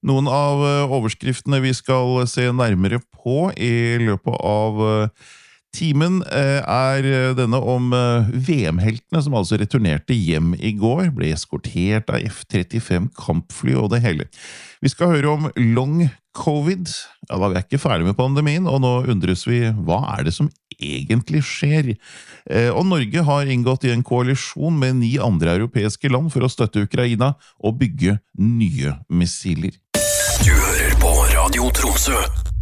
Noen av overskriftene vi skal se nærmere på I løpet av timen denne om VM-heltene som altså returnerte hjem I går, ble eskortert av F-35 kampfly og det hele. Vi skal høre om long covid. Ja, da vi ikke ferdig med pandemien, og nå undres vi, hva det som egentlig skjer? Og Norge har inngått I en koalisjon med 9 andre europeiske land for å støtte Ukraina og bygge nye missiler. Du hører på Radio Tromsø.